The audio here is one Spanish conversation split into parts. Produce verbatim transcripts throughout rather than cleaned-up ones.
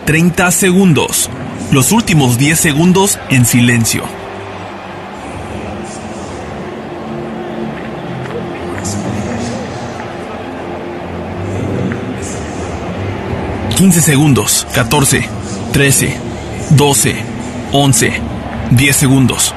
treinta segundos. Los últimos diez segundos en silencio. quince segundos. catorce, trece, doce, once, diez segundos.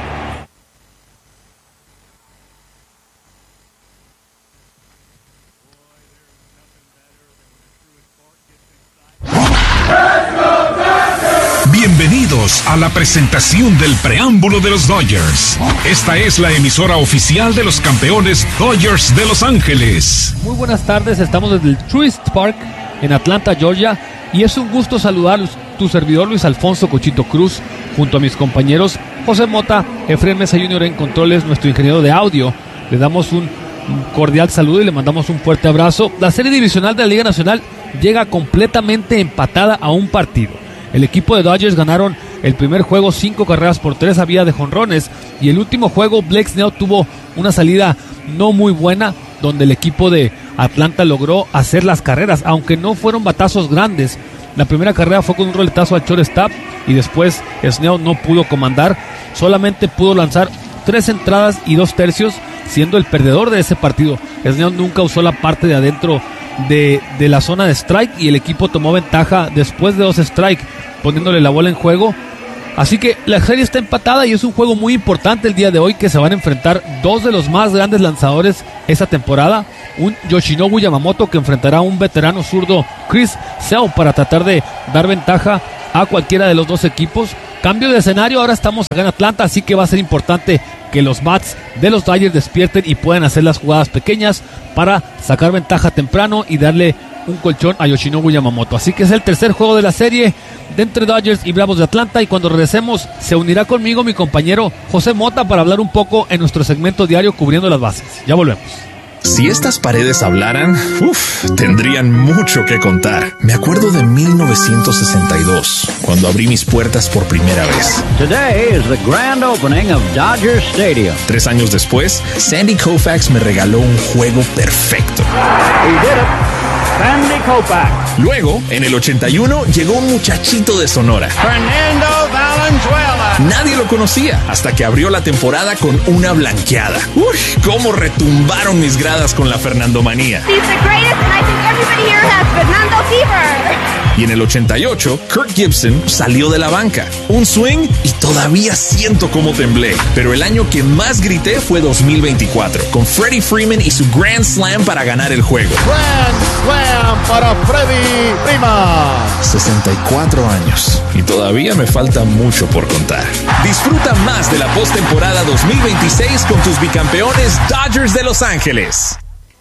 Bienvenidos a la presentación del preámbulo de los Dodgers. Esta es la emisora oficial de los campeones Dodgers de Los Ángeles. Muy buenas tardes, estamos desde el Truist Park en Atlanta, Georgia, y es un gusto saludar a tu servidor Luis Alfonso Cochito Cruz, junto a mis compañeros José Mota, Efraín Mesa junior en controles, nuestro ingeniero de audio. Le damos un cordial saludo y le mandamos un fuerte abrazo. La serie divisional de la Liga Nacional llega completamente empatada a un partido. El equipo de Dodgers ganaron el primer juego cinco carreras por tres a vía de jonrones, y el último juego Blake Snell tuvo una salida no muy buena, donde el equipo de Atlanta logró hacer las carreras, aunque no fueron batazos grandes. La primera carrera fue con un roletazo al shortstop y después Snell no pudo comandar, solamente pudo lanzar tres entradas y dos tercios, siendo el perdedor de ese partido. Snell nunca usó la parte de adentro de, de la zona de strike, y el equipo tomó ventaja después de dos strikes, poniéndole la bola en juego. Así que la serie está empatada y es un juego muy importante el día de hoy, que se van a enfrentar dos de los más grandes lanzadores esta temporada. Un Yoshinobu Yamamoto que enfrentará a un veterano zurdo, Chris Sale, para tratar de dar ventaja a cualquiera de los dos equipos. Cambio de escenario, ahora estamos acá en Atlanta, así que va a ser importante que los bats de los Dodgers despierten y puedan hacer las jugadas pequeñas para sacar ventaja temprano y darle un colchón a Yoshinobu Yamamoto. Así que es el tercer juego de la serie de entre Dodgers y Bravos de Atlanta, y cuando regresemos se unirá conmigo mi compañero José Mota para hablar un poco en nuestro segmento diario cubriendo las bases. Ya volvemos. Si estas paredes hablaran, uff, tendrían mucho que contar. Me acuerdo de mil novecientos sesenta y dos, cuando abrí mis puertas por primera vez. Today is the grand opening of Dodger Stadium. Tres años después, Sandy Koufax me regaló un juego perfecto. He did it. Sandy Koufax. Luego, en el ochenta y uno, llegó un muchachito de Sonora, Fernando Valenzuela. Nadie lo conocía hasta que abrió la temporada con una blanqueada. Uy, cómo retumbaron mis gradas con la Fernandomanía. He's the greatest, and I think everybody here has Fernando fever. Y en el ochenta y ocho, Kirk Gibson salió de la banca. Un swing y todavía siento cómo temblé. Pero el año que más grité fue dos mil veinticuatro, con Freddie Freeman y su Grand Slam para ganar el juego. Grand Slam para Freddie Freeman. sesenta y cuatro años. Y todavía me falta mucho por contar. Disfruta más de la postemporada dos mil veintiséis con tus bicampeones Dodgers de Los Ángeles.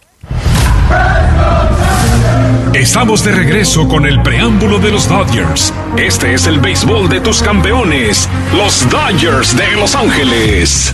Estamos de regreso con el preámbulo de los Dodgers. Este es el béisbol de tus campeones, los Dodgers de Los Ángeles.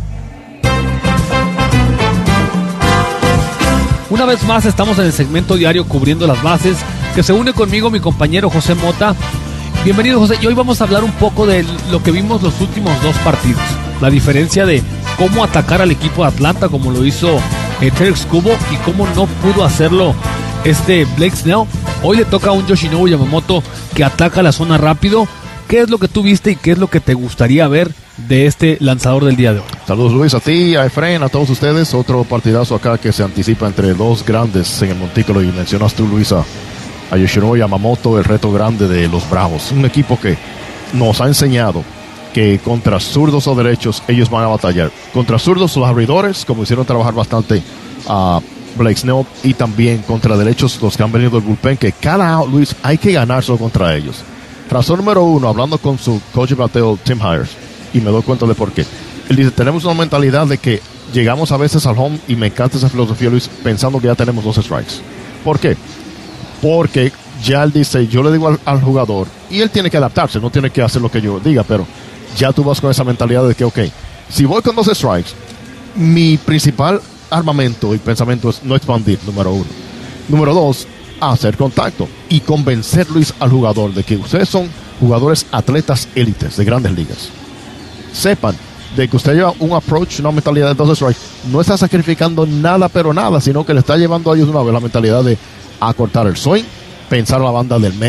Una vez más estamos en el segmento diario cubriendo las bases, que se une conmigo mi compañero José Mota. Bienvenido, José, y hoy vamos a hablar un poco de lo que vimos los últimos dos partidos. La diferencia de cómo atacar al equipo de Atlanta, como lo hizo eh, Tarik Skubal, y cómo no pudo hacerlo este Blake Snell. Hoy le toca a un Yoshinobu Yamamoto que ataca la zona rápido. ¿Qué es lo que tú viste y qué es lo que te gustaría ver de este lanzador del día de hoy? Saludos, Luis, a ti, a Efraín, a todos ustedes. Otro partidazo acá que se anticipa entre dos grandes en el montículo, y mencionas tú, Luis, a, a Yoshinobu Yamamoto, el reto grande de los Bravos. Un equipo que nos ha enseñado que contra zurdos o derechos ellos van a batallar. Contra zurdos, los abridores, como hicieron trabajar bastante a Blake Snell, y también contra derechos, los que han venido del bullpen, que cada out, Luis, hay que ganárselo contra ellos. Razón número uno, hablando con su coach de bateo, Tim Hires, y me doy cuenta de por qué. Él dice, tenemos una mentalidad de que llegamos a veces al home, y me encanta esa filosofía, Luis, pensando que ya tenemos dos strikes. ¿Por qué? Porque ya él dice, yo le digo al, al jugador, y él tiene que adaptarse, no tiene que hacer lo que yo diga, pero ya tú vas con esa mentalidad de que, ok, si voy con dos strikes, mi principal armamento y pensamiento es no expandir, número uno. Número dos, hacer contacto y convencer, Luis, al jugador de que ustedes son jugadores atletas élites de grandes ligas. Sepan de que usted lleva un approach, una mentalidad de dos strikes, no está sacrificando nada, pero nada, sino que le está llevando a ellos una vez la mentalidad de acortar el swing, pensar la banda del medio,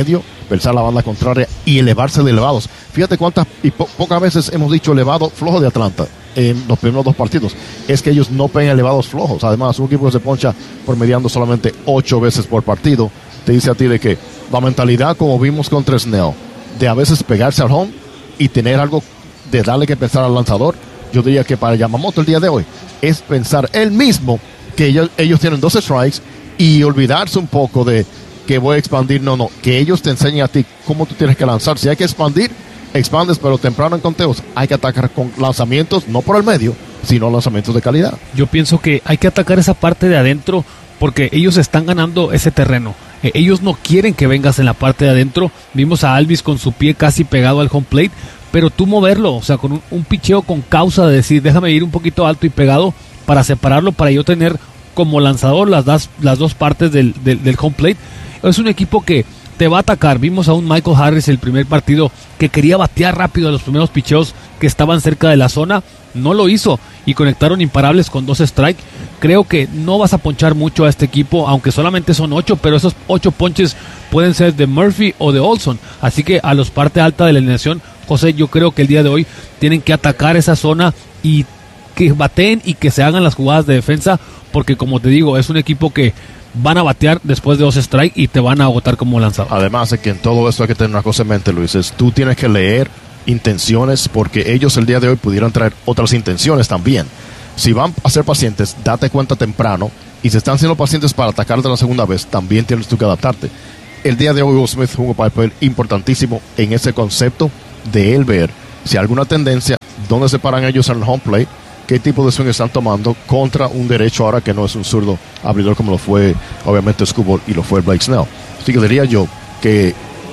pensar la banda contraria y elevarse de elevados. Fíjate cuántas y po- pocas veces hemos dicho elevado flojo de Atlanta en los primeros dos partidos. Es que ellos no pegan elevados flojos. Además, un equipo que se poncha promediando solamente ocho veces por partido, te dice a ti de que la mentalidad, como vimos contra Snell, de a veces pegarse al home y tener algo de darle que pensar al lanzador, yo diría que para Yamamoto el día de hoy es pensar él mismo que ellos, ellos tienen dos strikes y olvidarse un poco de que voy a expandir. No, no, que ellos te enseñen a ti cómo tú tienes que lanzar. Si hay que expandir, expandes, pero temprano en conteos hay que atacar con lanzamientos, no por el medio, sino lanzamientos de calidad. Yo pienso que hay que atacar esa parte de adentro porque ellos están ganando ese terreno. Eh, ellos no quieren que vengas en la parte de adentro. Vimos a Alvis con su pie casi pegado al home plate, pero tú moverlo, o sea, con un, un picheo con causa de decir, déjame ir un poquito alto y pegado para separarlo, para yo tener como lanzador las, das, las dos partes del, del, del home plate. Es un equipo que te va a atacar. Vimos a un Michael Harris el primer partido que quería batear rápido a los primeros picheos que estaban cerca de la zona, no lo hizo y conectaron imparables con dos strikes. Creo que no vas a ponchar mucho a este equipo, aunque solamente son ocho, pero esos ocho ponches pueden ser de Murphy o de Olson, así que a los parte alta de la alineación, José, yo creo que el día de hoy tienen que atacar esa zona y que bateen y que se hagan las jugadas de defensa, porque como te digo, es un equipo que van a batear después de dos strikes y te van a agotar como lanzador. Además de que en todo esto hay que tener una cosa en mente, Luis, es tú tienes que leer intenciones, porque ellos el día de hoy pudieran traer otras intenciones también. Si van a ser pacientes, date cuenta temprano, y si están siendo pacientes para atacarte la segunda vez, también tienes tú que adaptarte. El día de hoy Will Smith jugó un papel importantísimo en ese concepto de él ver si hay alguna tendencia, dónde se paran ellos en el home plate, qué tipo de swing están tomando contra un derecho ahora que no es un zurdo abridor como lo fue obviamente Skubal y lo fue Blake Snell. Así que diría yo que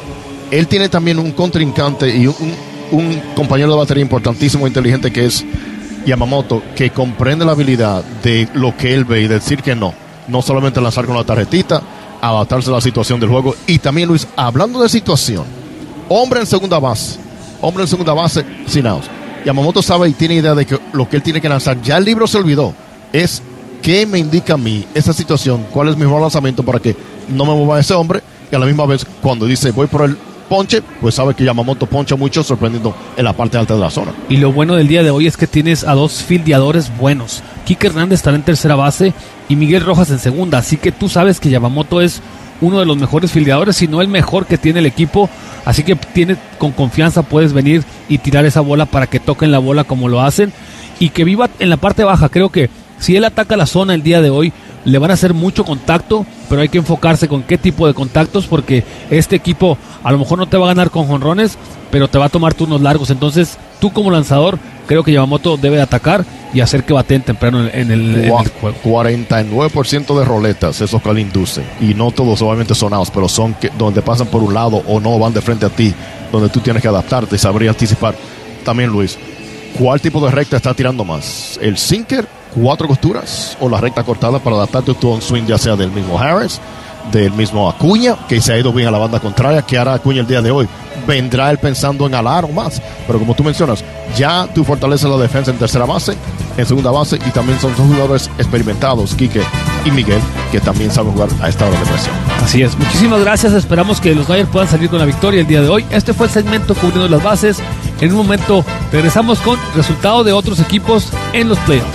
él tiene también un contrincante y un, un, un compañero de batería importantísimo e inteligente que es Yamamoto, que comprende la habilidad de lo que él ve y decir que no, no solamente lanzar con la tarjetita, adaptarse a la situación del juego. Y también, Luis, hablando de situación, hombre en segunda base, hombre en segunda base sin outs. Yamamoto sabe y tiene idea de que lo que él tiene que lanzar, ya el libro se olvidó, es qué me indica a mí esa situación, cuál es mi mejor lanzamiento para que no me mueva ese hombre, y a la misma vez cuando dice voy por el ponche, pues sabe que Yamamoto poncha mucho, sorprendiendo en la parte alta de la zona. Y lo bueno del día de hoy es que tienes a dos fildeadores buenos. Kike Hernández estará en tercera base y Miguel Rojas en segunda, así que tú sabes que Yamamoto es uno de los mejores fildeadores, si no el mejor que tiene el equipo, así que tiene, con confianza puedes venir y tirar esa bola para que toquen la bola como lo hacen y que viva en la parte baja. Creo que si él ataca la zona el día de hoy, le van a hacer mucho contacto, pero hay que enfocarse con qué tipo de contactos, porque este equipo a lo mejor no te va a ganar con jonrones, pero te va a tomar turnos largos. Entonces tú como lanzador, creo que Yamamoto debe atacar y hacer que bateen temprano en el, en el juego. cuarenta y nueve por ciento de roletas, esos que le inducen, y no todos obviamente sonados, pero son que donde pasan por un lado o no van de frente a ti, donde tú tienes que adaptarte y saber anticipar. También, Luis, ¿cuál tipo de recta está tirando más? ¿El sinker, cuatro costuras, o la recta cortada para adaptarte tú a un swing, ya sea del mismo Harris, del mismo Acuña, que se ha ido bien a la banda contraria? Que hará Acuña el día de hoy? Vendrá él pensando en alar o más, pero como tú mencionas, ya tú fortaleces la defensa en tercera base, en segunda base, y también son dos jugadores experimentados, Quique y Miguel, que también saben jugar a esta hora de presión. Así es, muchísimas gracias, esperamos que los Dodgers puedan salir con la victoria el día de hoy. Este fue el segmento cubriendo las bases. En un momento regresamos con resultados de otros equipos en los playoffs.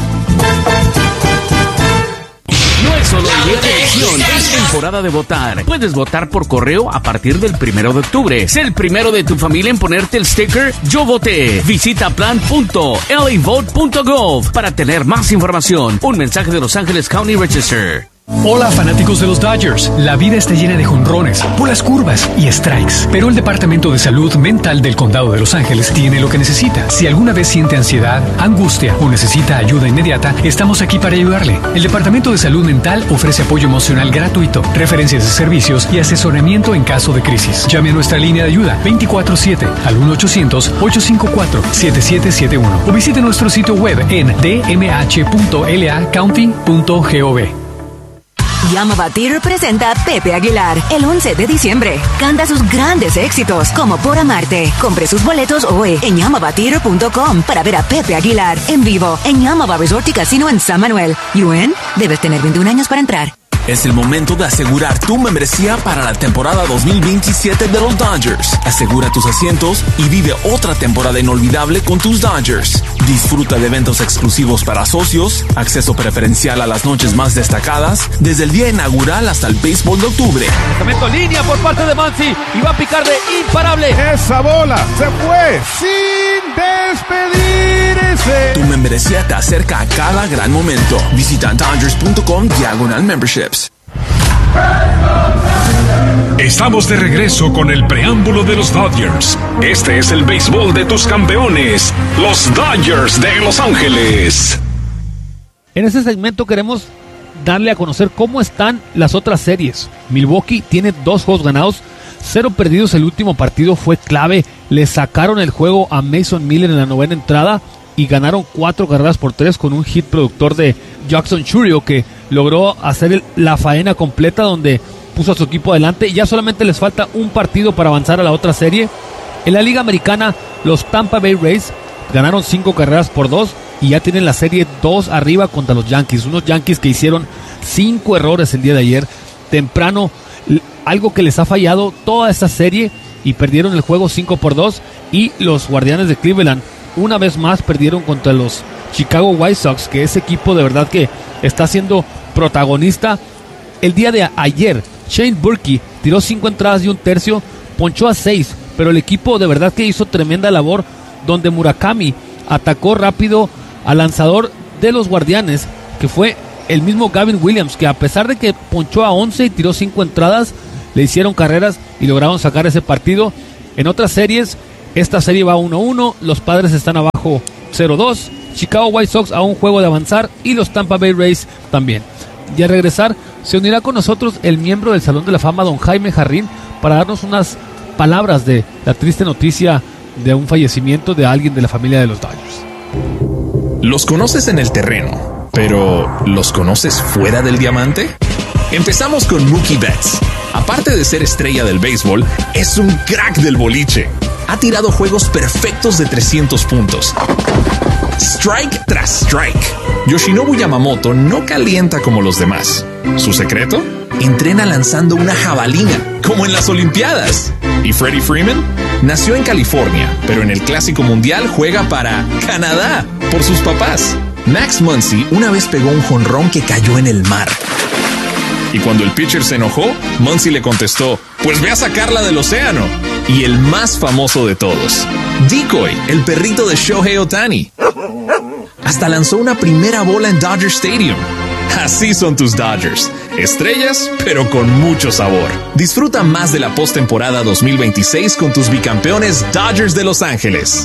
No es solo el día de elección, es temporada de votar. Puedes votar por correo a partir del primero de octubre. Sé el primero de tu familia en ponerte el sticker Yo Voté. Visita plan punto l a vote punto gov para tener más información. Un mensaje de Los Ángeles County Register. Hola fanáticos de los Dodgers, la vida está llena de jonrones, bolas curvas y strikes, pero el Departamento de Salud Mental del Condado de Los Ángeles tiene lo que necesita. Si alguna vez siente ansiedad, angustia o necesita ayuda inmediata, estamos aquí para ayudarle. El Departamento de Salud Mental ofrece apoyo emocional gratuito, referencias de servicios y asesoramiento en caso de crisis. Llame a nuestra línea de ayuda veinticuatro siete al uno ochocientos, ocho cinco cuatro, siete siete siete uno o visite nuestro sitio web en d m h punto l a county punto gov. Yamava Theater presenta Pepe Aguilar el once de diciembre. Canta sus grandes éxitos como Por Amarte. Compre sus boletos hoy en yamava theater punto com para ver a Pepe Aguilar en vivo en Yamava Resort y Casino en San Manuel. U N, debes tener veintiún años para entrar. Es el momento de asegurar tu membresía para la temporada dos mil veintisiete de los Dodgers. Asegura tus asientos y vive otra temporada inolvidable con tus Dodgers. Disfruta de eventos exclusivos para socios, acceso preferencial a las noches más destacadas, desde el día inaugural hasta el béisbol de octubre. Lanzamiento línea por parte de Muncy y va a picar de imparable. Esa bola se fue sin despedirse. Tu membresía te acerca a cada gran momento. Visita Dodgers punto com diagonal memberships. Estamos de regreso con el preámbulo de los Dodgers. Este es el béisbol de tus campeones, los Dodgers de Los Ángeles. En este segmento queremos darle a conocer cómo están las otras series. Milwaukee tiene dos juegos ganados, cero perdidos. El último partido fue clave. Le sacaron el juego a Mason Miller en la novena entrada y ganaron cuatro carreras por tres con un hit productor de Jackson Chourio, que logró hacer el, la faena completa, donde puso a su equipo adelante. Y ya solamente les falta un partido para avanzar a la otra serie. En la Liga Americana, los Tampa Bay Rays ganaron cinco carreras por dos y ya tienen la serie dos arriba contra los Yankees. Unos Yankees que hicieron cinco errores el día de ayer. Temprano, algo que les ha fallado toda esta serie, y perdieron el juego cinco por dos. Y los Guardianes de Cleveland una vez más perdieron contra los Chicago White Sox, que ese equipo de verdad que está siendo protagonista. El día de ayer, Shane Burke tiró cinco entradas y un tercio, ponchó a seis, pero el equipo de verdad que hizo tremenda labor, donde Murakami atacó rápido al lanzador de los Guardianes, que fue el mismo Gavin Williams, que a pesar de que ponchó a once y tiró cinco entradas, le hicieron carreras y lograron sacar ese partido. En otras series, esta serie va uno uno, los Padres están abajo cero dos, Chicago White Sox a un juego de avanzar y los Tampa Bay Rays también. Y al regresar, se unirá con nosotros el miembro del Salón de la Fama, don Jaime Jarrín, para darnos unas palabras de la triste noticia de un fallecimiento de alguien de la familia de los Dodgers. Los conoces en el terreno, pero ¿los conoces fuera del diamante? Empezamos con Mookie Betts. Aparte de ser estrella del béisbol, es un crack del boliche. Ha tirado juegos perfectos de trescientos puntos. Strike tras strike. Yoshinobu Yamamoto no calienta como los demás. ¿Su secreto? Entrena lanzando una jabalina, como en las Olimpiadas. ¿Y Freddie Freeman? Nació en California, pero en el Clásico Mundial juega para Canadá, por sus papás. Max Muncy una vez pegó un jonrón que cayó en el mar. Y cuando el pitcher se enojó, Muncy le contestó, pues ve a sacarla del océano. Y el más famoso de todos, Decoy, el perrito de Shohei Ohtani. Hasta lanzó una primera bola en Dodger Stadium. Así son tus Dodgers. Estrellas, pero con mucho sabor. Disfruta más de la postemporada dos mil veintiséis con tus bicampeones Dodgers de Los Ángeles.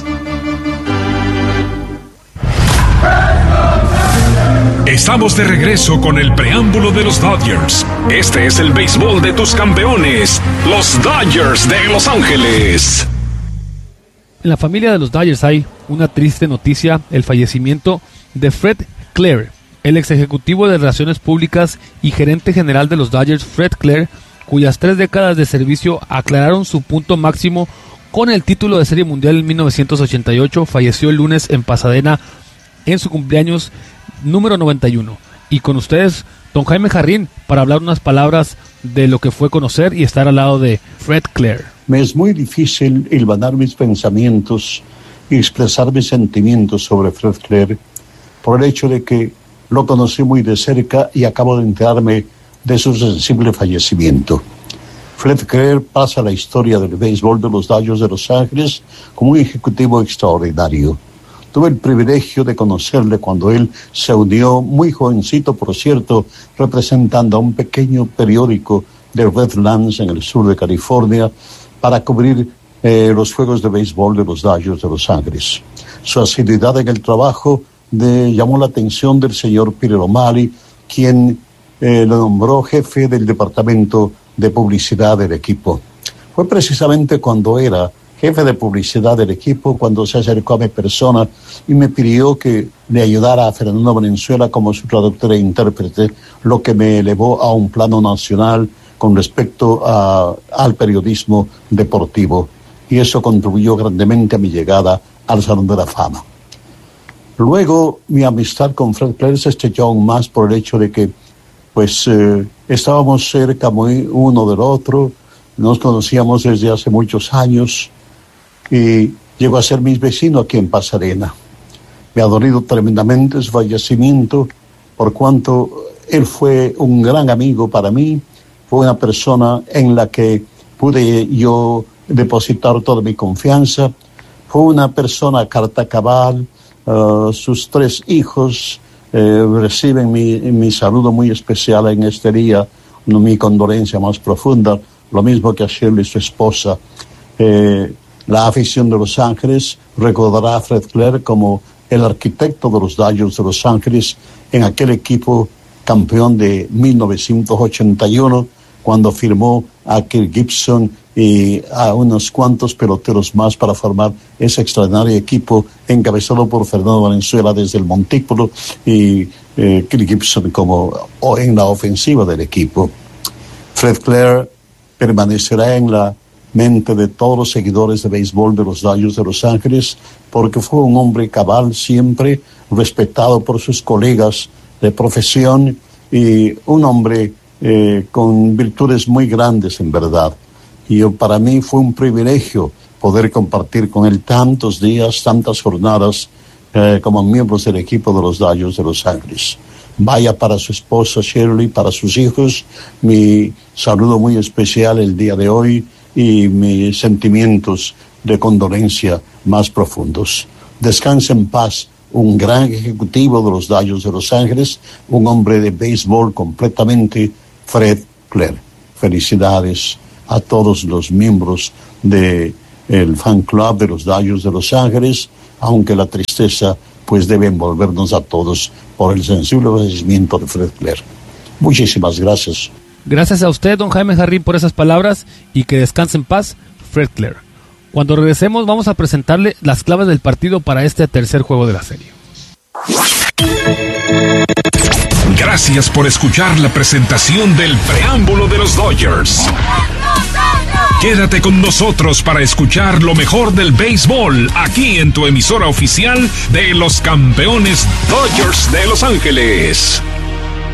Estamos de regreso con el preámbulo de los Dodgers. Este es el béisbol de tus campeones, los Dodgers de Los Ángeles. En la familia de los Dodgers hay una triste noticia: el fallecimiento de Fred Claire, el ex ejecutivo de Relaciones Públicas y gerente general de los Dodgers. Fred Claire, cuyas tres décadas de servicio aclararon su punto máximo con el título de Serie Mundial en mil novecientos ochenta y ocho, falleció el lunes en Pasadena en su cumpleaños número noventa y uno. Y con ustedes, don Jaime Jarrín, para hablar unas palabras de lo que fue conocer y estar al lado de Fred Claire. Me es muy difícil hilvanar mis pensamientos y expresar mis sentimientos sobre Fred Claire por el hecho de que lo conocí muy de cerca y acabo de enterarme de su sensible fallecimiento. Fred Claire pasa a la historia del béisbol de los Dodgers de Los Ángeles como un ejecutivo extraordinario. Tuve el privilegio de conocerle cuando él se unió, muy jovencito por cierto, representando a un pequeño periódico de Redlands en el sur de California para cubrir eh, los juegos de béisbol de los Dodgers de Los Ángeles. Su asiduidad en el trabajo de, llamó la atención del señor Peter O'Malley, quien eh, lo nombró jefe del departamento de publicidad del equipo. Fue precisamente cuando era jefe de publicidad del equipo cuando se acercó a mi persona y me pidió que le ayudara a Fernando Valenzuela como su traductor e intérprete, lo que me elevó a un plano nacional con respecto a, al periodismo deportivo, y eso contribuyó grandemente a mi llegada al Salón de la Fama. Luego, mi amistad con Fred Claire se estrechó aún más por el hecho de que pues, eh, estábamos cerca muy uno del otro, nos conocíamos desde hace muchos años y llegó a ser mi vecino aquí en Pasadena. Me ha dolido tremendamente su fallecimiento, por cuanto él fue un gran amigo para mí, fue una persona en la que pude yo depositar toda mi confianza, fue una persona carta cabal, uh, sus tres hijos eh, reciben mi, mi saludo muy especial en este día, mi condolencia más profunda, lo mismo que a Shirley, su esposa. Eh, la afición de Los Ángeles recordará a Fred Clair como el arquitecto de los Dodgers de Los Ángeles en aquel equipo campeón de mil novecientos ochenta y uno, cuando firmó a Kirk Gibson y a unos cuantos peloteros más para formar ese extraordinario equipo encabezado por Fernando Valenzuela desde el montículo y eh, Kirk Gibson como o en la ofensiva del equipo. Fred Clair permanecerá en la mente de todos los seguidores de béisbol de los Dodgers de Los Ángeles porque fue un hombre cabal siempre, respetado por sus colegas de profesión y un hombre eh, con virtudes muy grandes en verdad. Y yo, para mí fue un privilegio poder compartir con él tantos días, tantas jornadas eh, como miembros del equipo de los Dodgers de Los Ángeles. Vaya para su esposa Shirley, para sus hijos, mi saludo muy especial el día de hoy y mis sentimientos de condolencia más profundos. Descanse en paz un gran ejecutivo de los Dodgers de Los Ángeles, un hombre de béisbol completamente, Fred Clair. Felicidades a todos los miembros del fan club de los Dodgers de Los Ángeles, aunque la tristeza pues debe envolvernos a todos por el sensible fallecimiento de Fred Clair. Muchísimas gracias. Gracias a usted, don Jaime Jarrín, por esas palabras y que descanse en paz, Fred Clair. Cuando regresemos vamos a presentarle las claves del partido para este tercer juego de la serie. Gracias por escuchar la presentación del preámbulo de los Dodgers. Quédate con nosotros para escuchar lo mejor del béisbol aquí en tu emisora oficial de los campeones Dodgers de Los Ángeles.